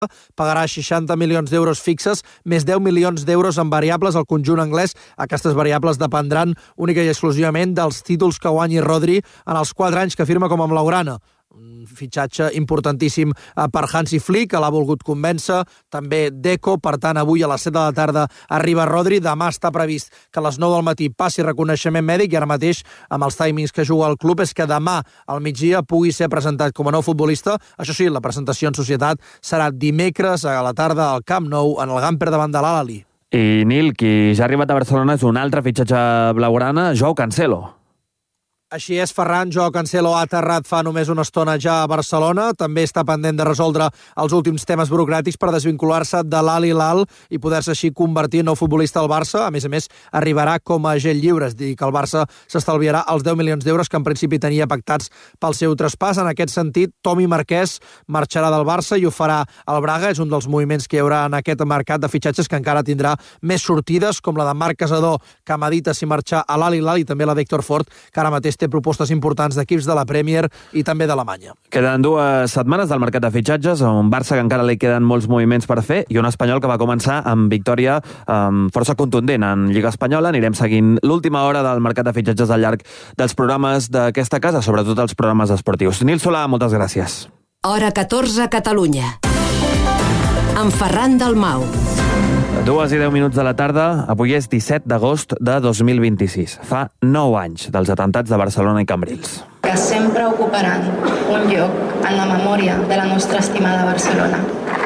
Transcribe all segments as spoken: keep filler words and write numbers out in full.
pagarà seixanta milions d'euros fixes, més deu milions d'euros en variables al conjunt anglès. Aquestes variables dependran única i exclusivament dels títols que guanyi Rodri en els quatre anys que firma com a blaugrana. Un fitxatge importantíssim per Hansi Flick, que l'ha volgut convèncer, també Deco. Per tant, avui a les set de la tarda arriba Rodri. Demà està previst que a les nou del matí passi reconeixement mèdic i ara mateix, amb els timings que juga el club, és que demà al migdia pugui ser presentat com a nou futbolista. Això sí, la presentació en societat serà dimecres a la tarda al Camp Nou, en el Gamper davant de l'Al-Ahly. I Nil, qui ja ha arribat a Barcelona és un altre fitxatge blaugrana, Joao Cancelo. Així és, Ferran. Joao Cancelo ha aterrat fa només una estona ja a Barcelona. També està pendent de resoldre els últims temes burocràtics per desvincular-se de l'Al Hilal i poder-se així convertir en nou futbolista al Barça. A més a més, arribarà com a agent lliure, és dir, que el Barça s'estalviarà els deu milions d'euros que en principi tenia pactats pel seu traspàs. En aquest sentit, Tomi Marquès marxarà del Barça i ho farà al Braga. És un dels moviments que hi haurà en aquest mercat de fitxatges, que encara tindrà més sortides, com la de Marc Casador, que medita si marxar a l'Al Hilal, i també la d'Héctor Fort, que ara mateix té propostes importants d'equips de la Premier i també d'Alemanya. Queden dues setmanes del mercat de fitxatges, un Barça que encara li queden molts moviments per fer i un Espanyol que va començar amb victòria um, força contundent en Lliga Espanyola. Anirem seguint l'última hora del mercat de fitxatges al llarg dels programes d'aquesta casa, sobretot els programes esportius. Nil Solà, moltes gràcies. Hora catorze, Catalunya. Amb Ferran Dalmau. Dues i deu minuts de la tarda, avui és disset d'agost de dos mil vint-i-sis. Fa nou anys dels atemptats de Barcelona i Cambrils. Que sempre ocuparan un lloc en la memòria de la nostra estimada Barcelona.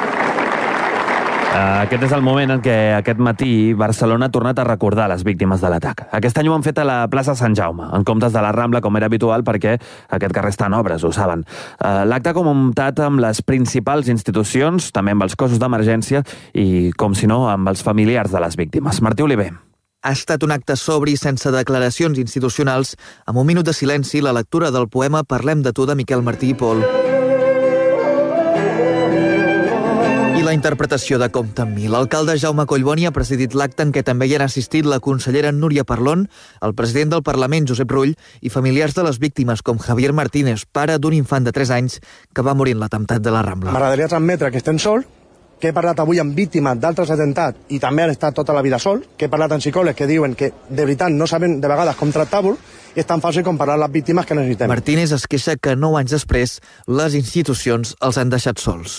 Aquest és el moment en què aquest matí Barcelona ha tornat a recordar les víctimes de l'atac. Aquest any ho han fet a la plaça Sant Jaume, en comptes de la Rambla, com era habitual, perquè aquest carrer està en obres, ho saben. L'acte ha comptat amb les principals institucions, també amb els cossos d'emergència i, com si no, amb els familiars de les víctimes. Martí Oliver. Ha estat un acte sobri, sense declaracions institucionals, amb un minut de silenci, la lectura del poema Parlem de tu de Miquel Martí i Pol. La interpretació de Compte amb mi. L'alcalde Jaume Collboni ha presidit l'acte en què també hi han assistit la consellera Núria Parlon, el president del Parlament Josep Rull i familiars de les víctimes com Javier Martínez, pare d'un infant de tres anys que va morir en l'atemptat de la Rambla. M'agradaria transmetre que estem sols, que he parlat avui amb víctimes d'altres atemptats i també han estat tota la vida sol, que he parlat amb psicòlegs que diuen que de veritat no saben de vegades com tractar-ho i és tan fàcil com parlar les víctimes que necessitem. Martínez es queixa que nou anys després les institucions els han deixat sols.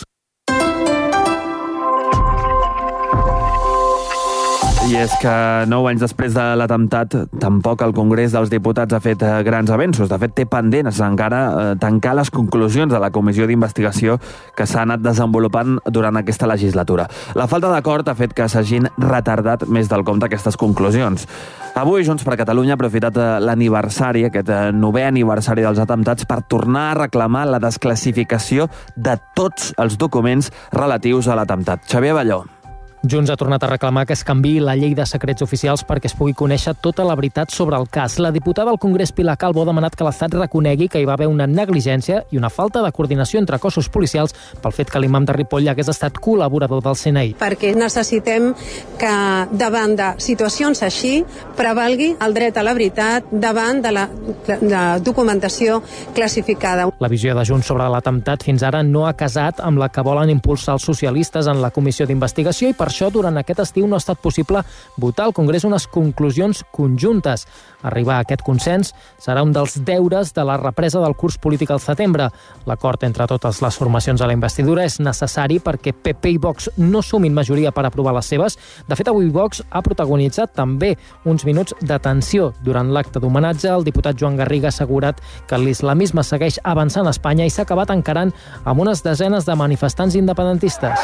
I és que nou anys després de l'atemptat, tampoc el Congrés dels Diputats ha fet grans avenços. De fet, té pendents encara tancar les conclusions de la comissió d'investigació que s'ha anat desenvolupant durant aquesta legislatura. La falta d'acord ha fet que s'hagin retardat més del compte aquestes conclusions. Avui, Junts per Catalunya ha aprofitat l'aniversari, aquest novè aniversari dels atemptats, per tornar a reclamar la desclassificació de tots els documents relatius a l'atemptat. Xavier Balló. Junts ha tornat a reclamar que es canviï la llei de secrets oficials perquè es pugui conèixer tota la veritat sobre el cas. La diputada al Congrés Pilar Calvo ha demanat que l'Estat reconegui que hi va haver una negligència i una falta de coordinació entre cossos policials pel fet que l'imam de Ripoll hagués estat col·laborador del C N I. Perquè necessitem que davant de situacions així prevalgui el dret a la veritat davant de la de documentació classificada. La visió de Junts sobre l'atemptat fins ara no ha casat amb la que volen impulsar els socialistes en la comissió d'investigació i per això durant aquest estiu no ha estat possible votar al Congrés unes conclusions conjuntes. Arribar a aquest consens serà un dels deures de la represa del curs polític al setembre. L'acord entre totes les formacions a la investidura és necessari perquè P P i Vox no sumin majoria per aprovar les seves. De fet, avui Vox ha protagonitzat també uns minuts de tensió. Durant l'acte d'homenatge, el diputat Joan Garriga ha assegurat que l'islamisme segueix avançant a Espanya i s'ha acabat encarant amb unes desenes de manifestants independentistes.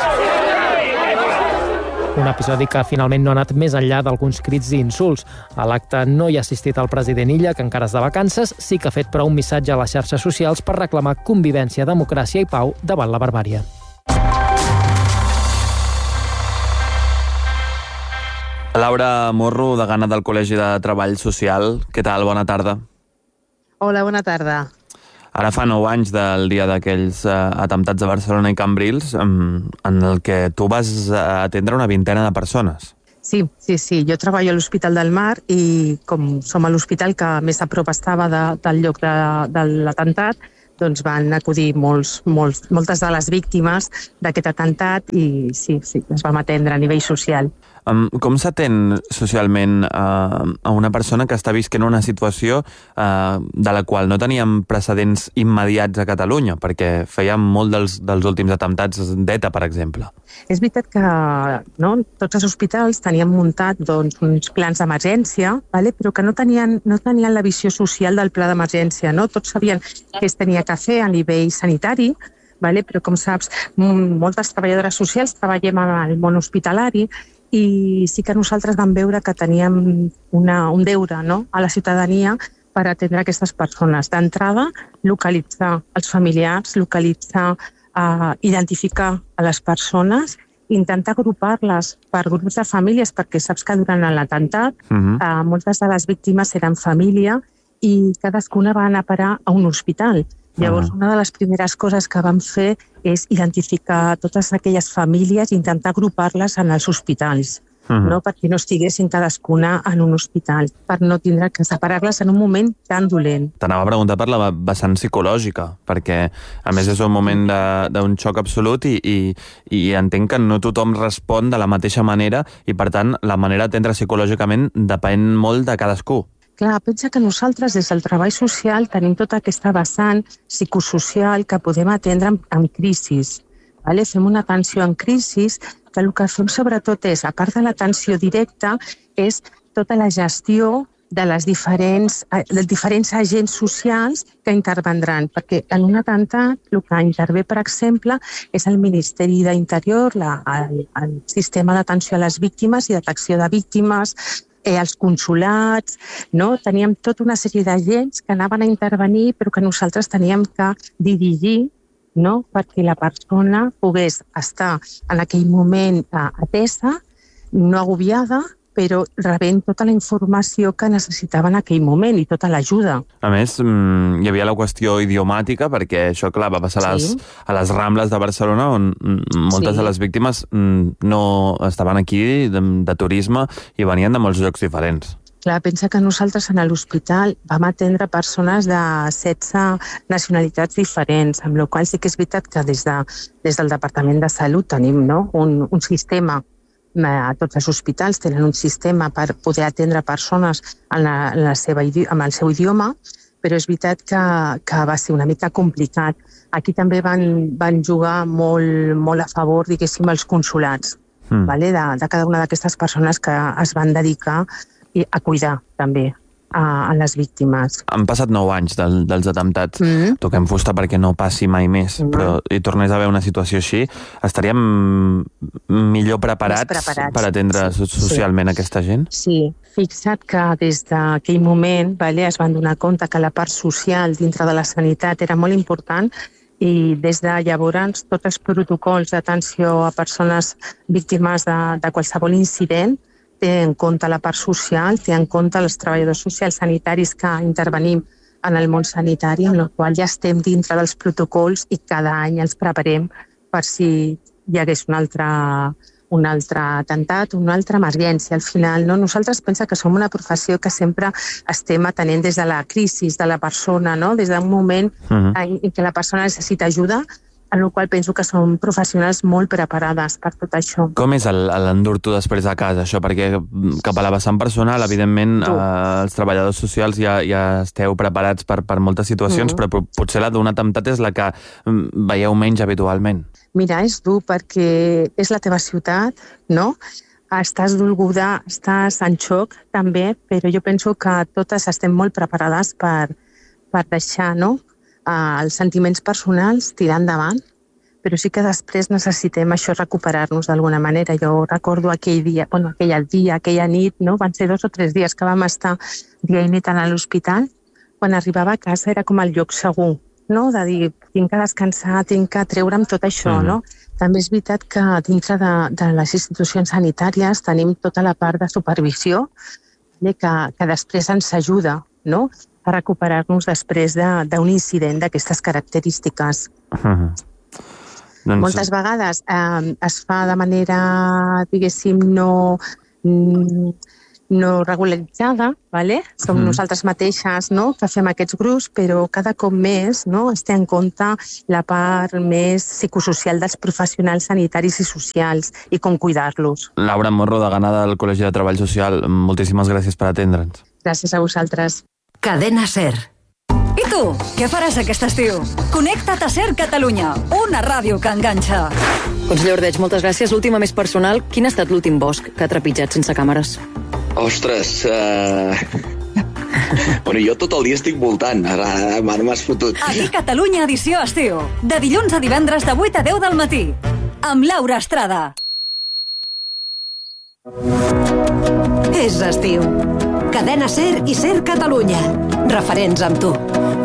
Un episodi que finalment no ha anat més enllà d'alguns crits i insults. A l'acte no hi ha assistit el president Illa, que encara és de vacances, sí que ha fet però un missatge a les xarxes socials per reclamar convivència, democràcia i pau davant la barbàrie. Laura Morro, degana del Col·legi de Treball Social. Què tal? Bona tarda. Hola, bona tarda. Ara fa nou anys del dia d'aquells uh, atemptats de Barcelona i Cambrils, um, en el que tu vas atendre una vintena de persones. Sí, sí, sí. Jo treballo a l'Hospital del Mar i com som a l'hospital que més a prop estava de, del lloc de, de l'atemptat, doncs van acudir molts, molts, moltes de les víctimes d'aquest atemptat i sí, sí, les vam atendre a nivell social. Um, com s'atén socialment uh, a una persona que està visquent una situació uh, de la qual no teníem precedents immediats a Catalunya, perquè fèiem molt dels, dels últims atemptats d'ETA, per exemple? És veritat que no, tots els hospitals tenien muntat doncs, uns plans d'emergència, vale? Però que no tenien, no tenien la visió social del pla d'emergència. No? Tots sabien què es tenia que fer a nivell sanitari, vale? Però com saps, moltes treballadores socials treballem al món hospitalari i sí que nosaltres vam veure que teníem una, un deure, no?, a la ciutadania per atendre aquestes persones. D'entrada, localitzar els familiars, localitzar, eh, identificar a les persones, intentar agrupar-les per grups de famílies, perquè saps que durant l'atemptat uh-huh. eh, moltes de les víctimes eren família i cadascuna va anar a parar a un hospital. Llavors, una de les primeres coses que vam fer és identificar totes aquelles famílies i intentar agrupar-les en els hospitals, uh-huh. no? Perquè no estiguessin cadascuna en un hospital, per no tindre que separar-les en un moment tan dolent. T'anava a preguntar per la vessant psicològica, perquè a més és un moment d'un xoc absolut i, i, i entenc que no tothom respon de la mateixa manera i, per tant, la manera d'atendre psicològicament depèn molt de cadascú. Clar, pensa que nosaltres des del treball social tenim tota aquesta vessant psicosocial que podem atendre en, en crisis. Vale? Fem una atenció en crisis que el que fem sobretot és, a part de l'atenció directa, és tota la gestió de les diferents, dels diferents agents socials que intervendran, perquè en un atemptat el que intervé, per exemple, és el Ministeri d'Interior, la, el, el sistema d'atenció a les víctimes i detecció de víctimes, eh, els consulats, no? Teníem tota una sèrie d'agents que anaven a intervenir però que nosaltres teníem que dirigir, no? Perquè la persona pogués estar en aquell moment atesa, no agobiada, però rebent tota la informació que necessitava en aquell moment i tota l'ajuda. A més, hi havia la qüestió idiomàtica, perquè això, clar, va passar a les, sí. a les Rambles de Barcelona, on moltes sí. de les víctimes no estaven aquí de, de turisme i venien de molts llocs diferents. Clar, pensa que nosaltres en l'hospital vam atendre persones de setze nacionalitats diferents, amb la qual sí que és veritat que des, de, des del Departament de Salut tenim, no? un, un sistema. A tots els hospitals tenen un sistema per poder atendre persones en, la, en, la seva, en el seu idioma, però és veritat que, que va ser una mica complicat. Aquí també van, van jugar molt, molt a favor, diguéssim, els consulats, mm. vale? de, de cada una d'aquestes persones que es van dedicar a cuidar també a, a les víctimes. Han passat nou anys del, dels atemptats. Mm. Toquem fusta perquè no passi mai més, mm. però hi tornés a haver una situació així, estaríem millor preparats, preparats. per atendre sí. socialment sí. aquesta gent? Sí, fixa't que des d'aquell moment vale, es van donar compte que la part social dintre de la sanitat era molt important i des de llavors tots els protocols d'atenció a persones víctimes de, de qualsevol incident té en compte la part social, té en compte els treballadors socials sanitaris que intervenim en el món sanitari, en el qual ja estem dintre dels protocols i cada any els preparem per si hi hagués un altre, un altre atemptat, una altra emergència. Al final, no? Nosaltres pensa que som una professió que sempre estem atenent des de la crisi de la persona, no? Des d'un moment uh-huh. en què la persona necessita ajuda, en el qual penso que són professionals molt preparades per tot això. Com és l'endur-t'ho després a casa, això? Perquè cap a la vessant personal, evidentment, eh, els treballadors socials ja, ja esteu preparats per, per moltes situacions, mm. però potser la d'un atemptat és la que veieu menys habitualment. Mira, és dur perquè és la teva ciutat, no? Estàs dolguda, estàs en xoc, també, però jo penso que totes estem molt preparades per, per deixar, no?, Uh, els sentiments personals, tirar endavant, però sí que després necessitem això recuperar-nos d'alguna manera. Jo recordo aquell dia, bueno, aquell dia, aquella nit, no? Van ser dos o tres dies que vam estar dia i nit a l'hospital. Quan arribava a casa era com el lloc segur, no? De dir, tinc que descansar, tinc que treure'm tot això, mm-hmm. no? També és veritat que dintre de, de les institucions sanitàries tenim tota la part de supervisió que, que després ens ajuda, no?, a recuperar-nos després d'un de, incident d'aquestes característiques. Uh-huh. Doncs... Moltes vegades eh, es fa de manera, diguéssim, no, no regularitzada, vale? som mm. nosaltres mateixes, no?, que fem aquests grups, però cada cop més, no?, es té en compte la part més psicosocial dels professionals sanitaris i socials i com cuidar-los. Laura Morro, degana del Col·legi de Treball Social, moltíssimes gràcies per atendre'ns. Gràcies a vosaltres. Cadena SER. I tu, què faràs aquest estiu? Connecta't a SER Catalunya, una ràdio que enganxa. Conseller Ordeig, moltes gràcies. L'última més personal, quin ha estat l'últim bosc que ha trepitjat sense càmeres? Ostres, uh... bueno, jo tot el dia estic voltant, ara m'has fotut. Aquí Catalunya edició estiu, de dilluns a divendres de vuit a deu del matí, amb Laura Estrada. És estiu. Cadena SER i SER Catalunya. Referents amb tu.